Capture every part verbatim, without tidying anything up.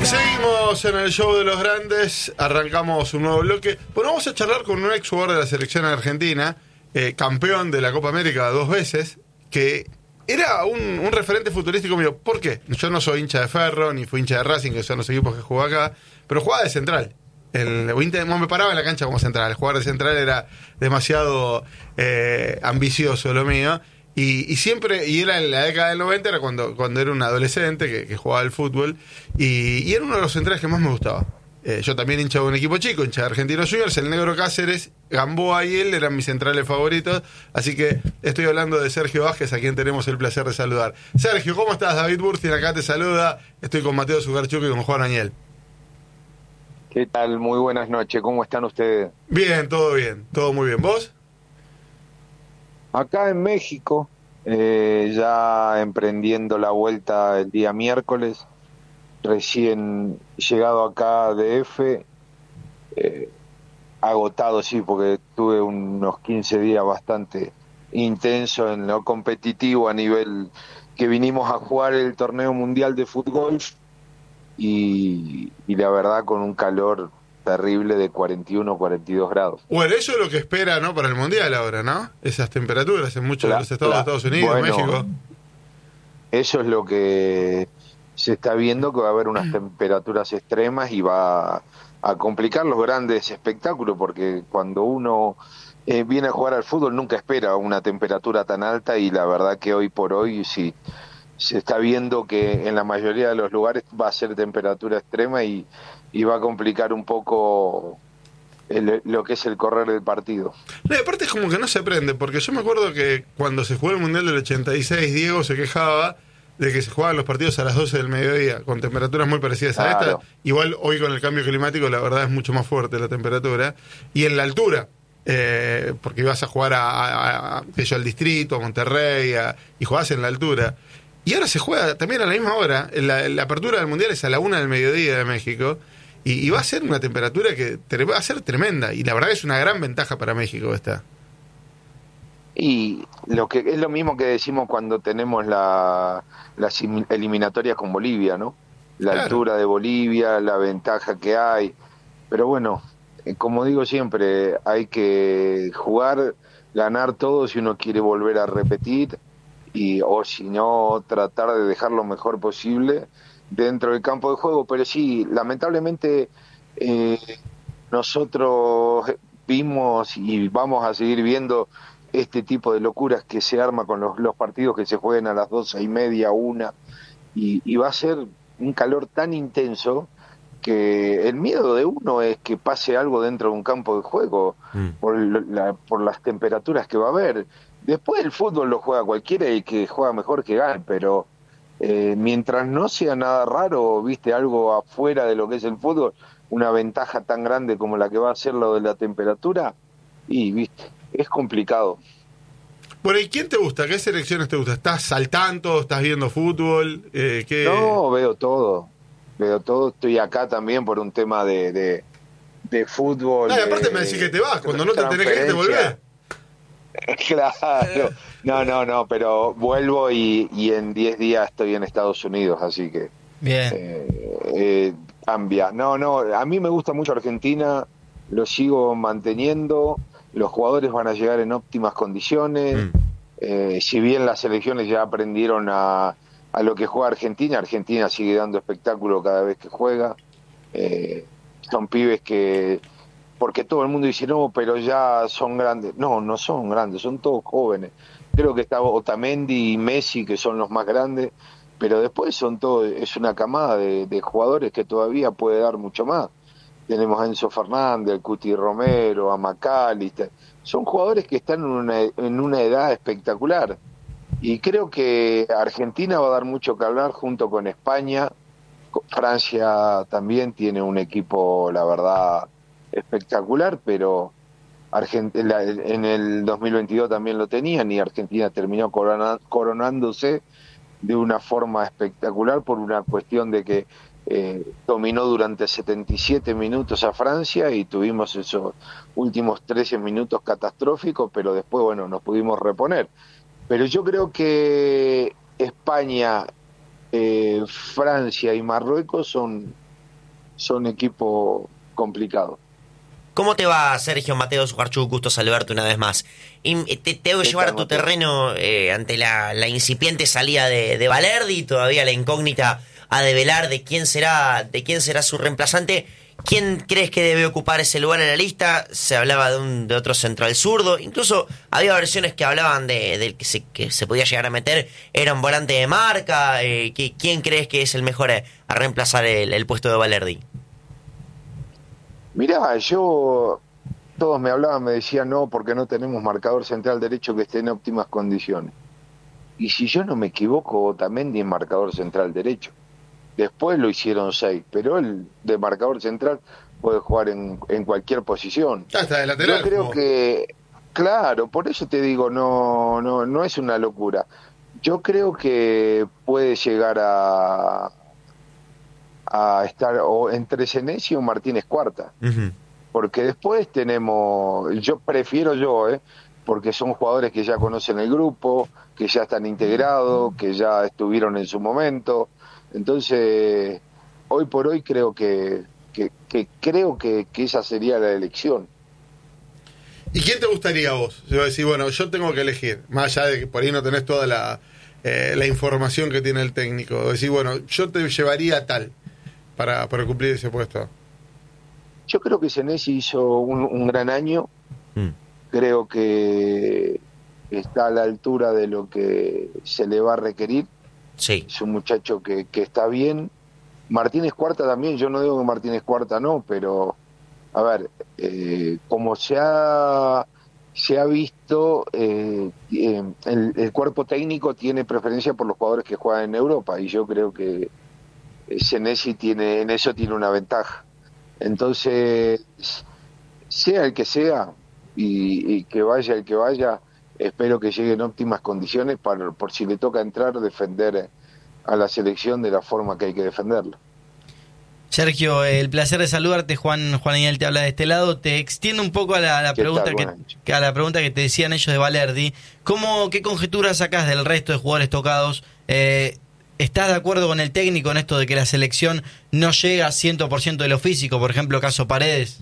Seguimos en el show de los grandes, arrancamos un nuevo bloque. Bueno, vamos a charlar con un ex jugador de la selección argentina, eh, campeón de la Copa América dos veces, que era un, un referente futurístico mío. ¿Por qué? Yo no soy hincha de Ferro, ni fui hincha de Racing, que son los equipos que jugó acá, pero jugaba de central. El, el, me paraba en la cancha como central. El jugador de central era demasiado eh, ambicioso lo mío. Y, y siempre, y era en la década del noventa, era cuando, cuando era un adolescente que, que jugaba al fútbol, y, y era uno de los centrales que más me gustaba. Eh, yo también hinchaba un equipo chico, hincha de Argentinos Juniors, el Negro Cáceres, Gamboa y él eran mis centrales favoritos, así que estoy hablando de Sergio Vázquez, a quien tenemos el placer de saludar. Sergio, ¿cómo estás? David Burstyn acá te saluda, estoy con Mateo Zugarchuk y con Juan Añel. ¿Qué tal? Muy buenas noches, ¿cómo están ustedes? Bien, todo bien, todo muy bien. ¿Vos? Acá en México, eh, ya emprendiendo la vuelta el día miércoles, recién llegado acá a D F, eh, agotado sí, porque tuve unos quince días bastante intensos en lo competitivo a nivel que vinimos a jugar el torneo mundial de fútbol y, y la verdad con un calor terrible de cuarenta y uno, cuarenta y dos grados. Bueno, eso es lo que espera, ¿no? Para el Mundial ahora, ¿no? Esas temperaturas en muchos la, de los estados la, de Estados Unidos, bueno, México. Eso es lo que se está viendo, que va a haber unas temperaturas extremas y va a, a complicar los grandes espectáculos, porque cuando uno eh, viene a jugar al fútbol nunca espera una temperatura tan alta y la verdad que hoy por hoy sí se está viendo que en la mayoría de los lugares va a ser temperatura extrema y y va a complicar un poco el, lo que es el correr del partido. No, aparte es como que no se aprende, porque yo me acuerdo que cuando se jugó el Mundial del ochenta y seis, Diego se quejaba de que se jugaban los partidos a las doce del mediodía, con temperaturas muy parecidas a claro. esta. Igual hoy con el cambio climático la verdad es mucho más fuerte la temperatura. Y en la altura, eh, porque ibas a jugar a, a, a, yo, al Distrito, a Monterrey, a, y jugabas en la altura. Y ahora se juega también a la misma hora. La, la apertura del Mundial es a la una del mediodía de México. Y, y va a ser una temperatura que te, va a ser tremenda. Y la verdad es una gran ventaja para México esta. Y lo que es lo mismo que decimos cuando tenemos la, las eliminatorias con Bolivia, ¿no? La claro. altura de Bolivia, la ventaja que hay. Pero bueno, como digo siempre, hay que jugar, ganar todo si uno quiere volver a repetir. Y, o si no, tratar de dejar lo mejor posible dentro del campo de juego. Pero sí, lamentablemente eh, nosotros vimos y vamos a seguir viendo este tipo de locuras que se arma con los, los partidos que se jueguen a las doce y media, una, y, y va a ser un calor tan intenso que el miedo de uno es que pase algo dentro de un campo de juego mm. por, la, por las temperaturas que va a haber. Después el fútbol lo juega cualquiera y que juega mejor que gane, pero eh, mientras no sea nada raro, viste, algo afuera de lo que es el fútbol, una ventaja tan grande como la que va a ser lo de la temperatura, y viste, es complicado. Bueno, ¿y quién te gusta? ¿Qué selecciones te gusta? ¿Estás al tanto? ¿Estás viendo fútbol? Eh, ¿qué... No, veo todo, veo todo, estoy acá también por un tema de, de, de fútbol. No, y aparte de, me decís que te vas, cuando no te tenés que ir te volvés. Claro, no, no, no, pero vuelvo y, y en diez días estoy en Estados Unidos, así que bien. Eh, eh, cambia. No, no, a mí me gusta mucho Argentina, lo sigo manteniendo, los jugadores van a llegar en óptimas condiciones, mm. eh, si bien las selecciones ya aprendieron a, a lo que juega Argentina, Argentina sigue dando espectáculo cada vez que juega, eh, son pibes que... porque todo el mundo dice, no, pero ya son grandes. No, no son grandes, son todos jóvenes. Creo que está Otamendi y Messi, que son los más grandes, pero después son todos, es una camada de, de jugadores que todavía puede dar mucho más. Tenemos a Enzo Fernández, al Cuti Romero, a McAllister. Son jugadores que están en una, en una edad espectacular. Y creo que Argentina va a dar mucho que hablar junto con España. Francia también tiene un equipo, la verdad, espectacular, pero Argentina, en el dos mil veintidós también lo tenían y Argentina terminó corona, coronándose de una forma espectacular por una cuestión de que eh, dominó durante setenta y siete minutos a Francia y tuvimos esos últimos trece minutos catastróficos, pero después, bueno, nos pudimos reponer. Pero yo creo que España, eh, Francia y Marruecos son son equipos complicados. ¿Cómo te va, Sergio Mateo Sujarchuk? Gusto saludarte una vez más. Y te tengo que llevar a tu terreno eh, ante la, la incipiente salida de, de Balerdi, todavía la incógnita a develar de quién será, de quién será su reemplazante. ¿Quién crees que debe ocupar ese lugar en la lista? Se hablaba de un de otro central zurdo, incluso había versiones que hablaban de del que se, que se podía llegar a meter, era un volante de marca. Eh, ¿Quién crees que es el mejor a, a reemplazar el, el puesto de Balerdi? Mirá, yo, todos me hablaban, me decían no, porque no tenemos marcador central derecho que esté en óptimas condiciones. Y si yo no me equivoco, Otamendi es marcador central derecho. Después lo hicieron seis, pero el de marcador central puede jugar en, en cualquier posición. Ah, está de lateral. Yo creo como... que, claro, por eso te digo, no, no, no es una locura. Yo creo que puede llegar a a estar o entre Senesi o Martínez Cuarta, uh-huh. Porque después tenemos, yo prefiero yo, eh, porque son jugadores que ya conocen el grupo, que ya están integrados, que ya estuvieron en su momento. Entonces, hoy por hoy creo que, que, que creo que, que esa sería la elección. ¿Y quién te gustaría a vos? Yo decir, bueno, yo tengo que elegir, más allá de que por ahí no tenés toda la, eh, la información que tiene el técnico. Decir, bueno, yo te llevaría a tal para, para cumplir ese puesto. Yo creo que Senesi hizo un, un gran año. Mm. Creo que está a la altura de lo que se le va a requerir. Sí. Es un muchacho que, que está bien. Martínez Cuarta también, yo no digo que Martínez Cuarta no, pero a ver, eh, como se ha se ha visto, eh, eh, el, el cuerpo técnico tiene preferencia por los jugadores que juegan en Europa, y yo creo que Senesi tiene, en eso tiene una ventaja. Entonces, sea el que sea, y, y que vaya el que vaya, espero que llegue en óptimas condiciones para, por si le toca entrar, defender a la selección de la forma que hay que defenderlo. Sergio, el placer de saludarte. Juan Juan Daniel te habla de este lado. Te extiendo un poco a la, a la pregunta que, que a la pregunta que te decían ellos de Balerdi. ¿Cómo, qué conjeturas sacás del resto de jugadores tocados? Eh, ¿Estás de acuerdo con el técnico en esto de que la selección no llega a cien por ciento de lo físico? Por ejemplo, caso Paredes.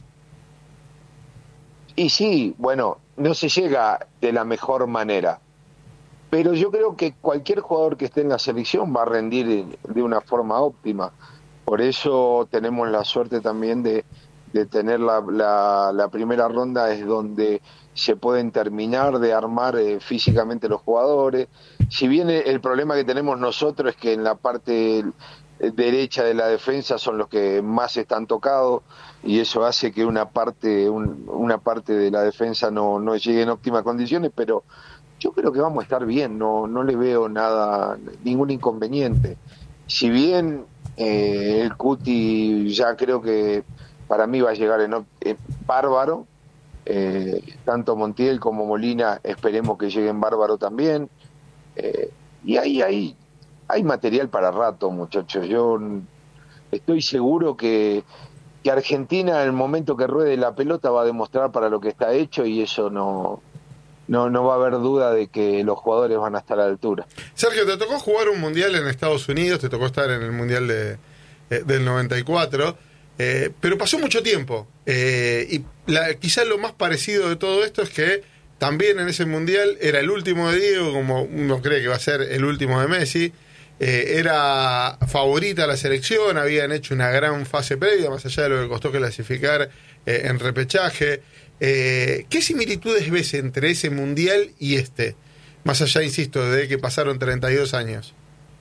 Y sí, bueno, no se llega de la mejor manera. Pero yo creo que cualquier jugador que esté en la selección va a rendir de una forma óptima. Por eso tenemos la suerte también de, de tener la, la, la primera ronda, es donde se pueden terminar de armar eh, físicamente los jugadores. Si bien el, el problema que tenemos nosotros es que en la parte derecha de la defensa son los que más están tocados, y eso hace que una parte un, una parte de la defensa no, no llegue en óptimas condiciones, pero yo creo que vamos a estar bien, no, no le veo nada, ningún inconveniente. Si bien eh, el Cuti ya creo que para mí va a llegar en, en bárbaro, eh, tanto Montiel como Molina esperemos que lleguen bárbaro también, eh, y ahí hay, hay material para rato, muchachos. Yo estoy seguro que, que Argentina, en el momento que ruede la pelota, va a demostrar para lo que está hecho, y eso no... No, no va a haber duda de que los jugadores van a estar a la altura. Sergio, te tocó jugar un mundial en Estados Unidos, te tocó estar en el mundial de, eh, del noventa y cuatro, eh, pero pasó mucho tiempo. Eh, y la, quizás lo más parecido de todo esto es que también en ese mundial era el último de Diego, como uno cree que va a ser el último de Messi. Eh, era favorita la selección, habían hecho una gran fase previa, más allá de lo que costó clasificar eh, en repechaje. Eh, ¿Qué similitudes ves entre ese mundial y este? Más allá, insisto, de que pasaron treinta y dos años.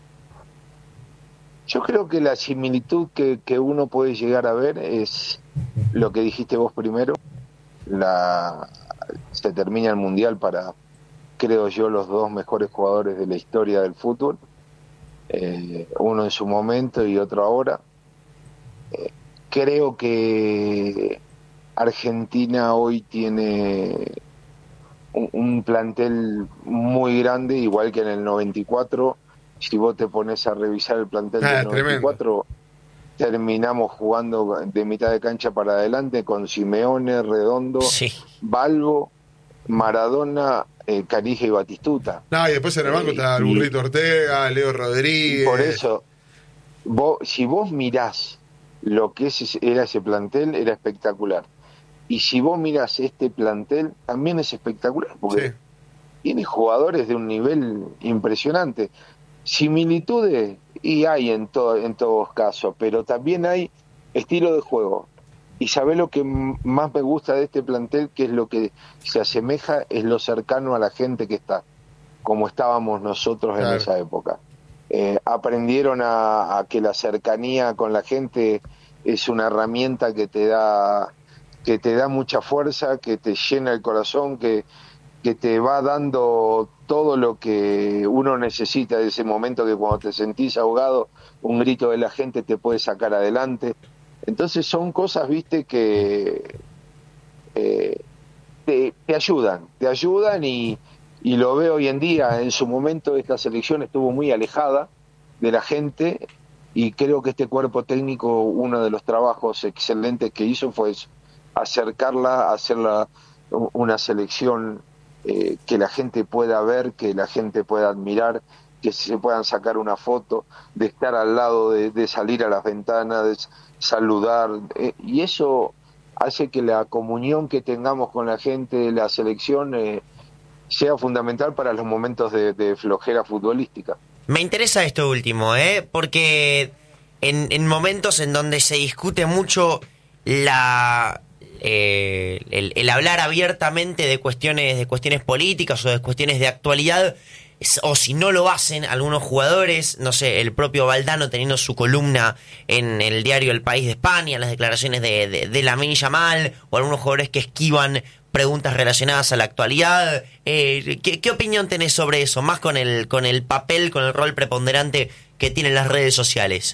Yo creo que la similitud que, que uno puede llegar a ver es lo que dijiste vos primero. La, se termina el mundial para, creo yo, los dos mejores jugadores de la historia del fútbol. Eh, uno en su momento y otro ahora. Eh, creo que Argentina hoy tiene un, un plantel muy grande, igual que en el noventa y cuatro. Si vos te pones a revisar el plantel ah, del noventa y cuatro, tremendo. Terminamos jugando de mitad de cancha para adelante con Simeone, Redondo, sí. Balbo, Maradona, eh, Canija y Batistuta. No, y después en el banco eh, está el Burrito Ortega, Leo Rodríguez. Por eso, vos, si vos mirás lo que es, era ese plantel era espectacular. Y si vos miras este plantel, también es espectacular, porque sí, tiene jugadores de un nivel impresionante. Similitudes, y hay en, to, en todos casos, pero también hay estilo de juego. Y sabés lo que más me gusta de este plantel, que es lo que se asemeja, es lo cercano a la gente que está, como estábamos nosotros en claro. esa época. Eh, aprendieron a, a que la cercanía con la gente es una herramienta que te da que te da mucha fuerza, que te llena el corazón, que, que te va dando todo lo que uno necesita de ese momento, que cuando te sentís ahogado, un grito de la gente te puede sacar adelante. Entonces son cosas, viste, que eh, te, te ayudan, te ayudan y, y lo veo hoy en día. En su momento esta selección estuvo muy alejada de la gente y creo que este cuerpo técnico, uno de los trabajos excelentes que hizo fue eso, acercarla, hacerla una selección eh, que la gente pueda ver, que la gente pueda admirar, que se puedan sacar una foto, de estar al lado, de, de salir a las ventanas, de saludar, eh, y eso hace que la comunión que tengamos con la gente de la selección eh, sea fundamental para los momentos de, de flojera futbolística. Me interesa esto último, ¿eh? Porque en, en momentos en donde se discute mucho la eh, el, el hablar abiertamente de cuestiones de cuestiones políticas o de cuestiones de actualidad, o si no lo hacen algunos jugadores, no sé, el propio Valdano teniendo su columna en el diario El País de España, las declaraciones de, de, de Lamine Yamal, o algunos jugadores que esquivan preguntas relacionadas a la actualidad. Eh, ¿qué, ¿Qué opinión tenés sobre eso? Más con el, con el papel, con el rol preponderante que tienen las redes sociales.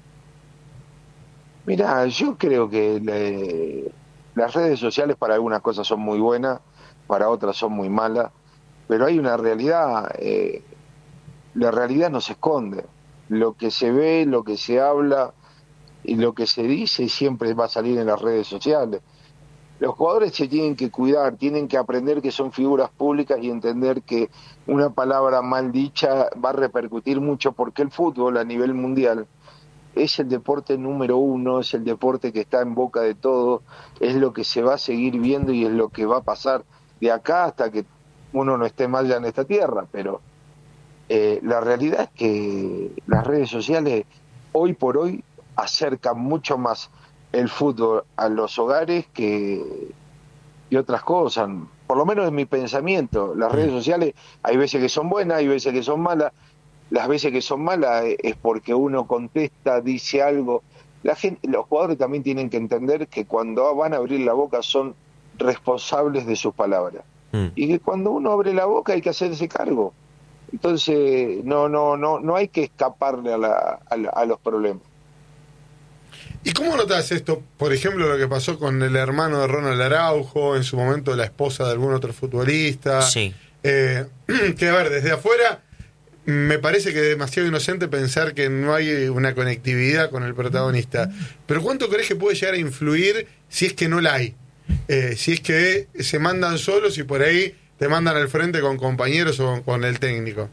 Mirá, yo creo que le, las redes sociales para algunas cosas son muy buenas, para otras son muy malas. Pero hay una realidad, eh, la realidad no se esconde. Lo que se ve, lo que se habla y lo que se dice siempre va a salir en las redes sociales. Los jugadores se tienen que cuidar, tienen que aprender que son figuras públicas y entender que una palabra mal dicha va a repercutir mucho, porque el fútbol a nivel mundial es el deporte número uno, es el deporte que está en boca de todos, es lo que se va a seguir viendo y es lo que va a pasar de acá hasta que uno no esté más ya en esta tierra, pero eh, la realidad es que las redes sociales hoy por hoy acercan mucho más el fútbol a los hogares que, que otras cosas, por lo menos en mi pensamiento. Las redes sociales hay veces que son buenas, hay veces que son malas, las veces que son malas es porque uno contesta, dice algo. La gente, los jugadores también tienen que entender que cuando van a abrir la boca son responsables de sus palabras. Y que cuando uno abre la boca hay que hacerse cargo. Entonces no no no no hay que escaparle a, la, a, la, a los problemas. ¿Y cómo notas esto? Por ejemplo, lo que pasó con el hermano de Ronald Araujo, en su momento la esposa de algún otro futbolista. Sí. Eh, que a ver, desde afuera me parece que es demasiado inocente pensar que no hay una conectividad con el protagonista. Pero ¿cuánto crees que puede llegar a influir si es que no la hay? Eh, si es que se mandan solos y por ahí te mandan al frente con compañeros o con, con el técnico.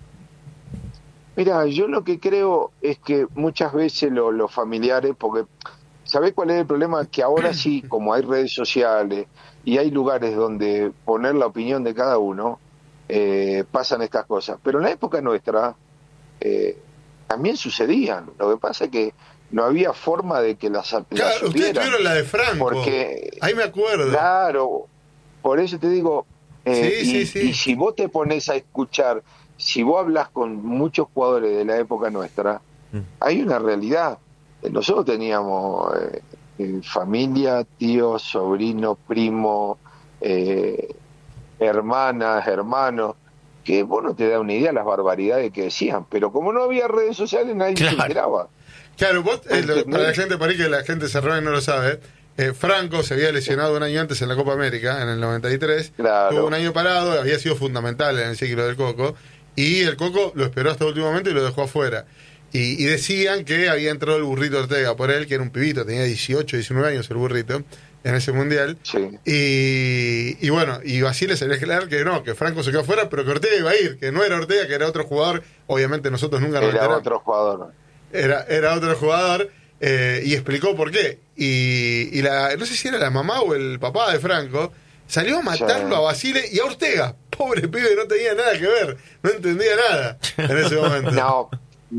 Mira, yo lo que creo es que muchas veces lo, los familiares, porque ¿sabés cuál es el problema? Que ahora sí, como hay redes sociales y hay lugares donde poner la opinión de cada uno, eh, pasan estas cosas. Pero en la época nuestra eh, también sucedían. Lo que pasa es que no había forma de que las, claro, las supieran. Ustedes tuvieron la de Franco. Porque, ahí me acuerdo. Claro, por eso te digo, eh, sí, y, sí, sí. y si vos te pones a escuchar, si vos hablas con muchos jugadores de la época nuestra, mm. hay una realidad. Nosotros teníamos eh, eh, familia, tíos, sobrinos, primos, eh, hermanas, hermanos, que vos no te da una idea de las barbaridades que decían, pero como no había redes sociales nadie claro. se enteraba. Claro, vos, eh, lo, para la gente, para que la gente se roba y no lo sabe, eh, Franco se había lesionado un año antes en la Copa América, en el noventa y tres, claro. tuvo un año parado, había sido fundamental en el ciclo del Coco, y el Coco lo esperó hasta el último momento y lo dejó afuera. Y, y decían que había entrado el Burrito Ortega por él, que era un pibito, tenía dieciocho, diecinueve años el Burrito, en ese mundial. Sí. Y, y bueno, y Basile se le aclarar que no, que Franco se quedó afuera, pero que Ortega iba a ir, que no era Ortega, que era otro jugador. Obviamente nosotros nunca nos Era enteramos. otro jugador. Era, era otro jugador. eh, y explicó por qué. Y, y la, no sé si era la mamá o el papá de Franco, salió a matarlo sí. a Basile y a Ortega. Pobre pibe, no tenía nada que ver, no entendía nada en ese momento. No,